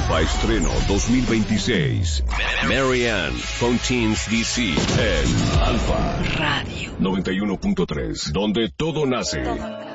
Alfa Estreno 2026. Marianne Fontaine's DC en Alfa Radio 91.3, donde todo nace.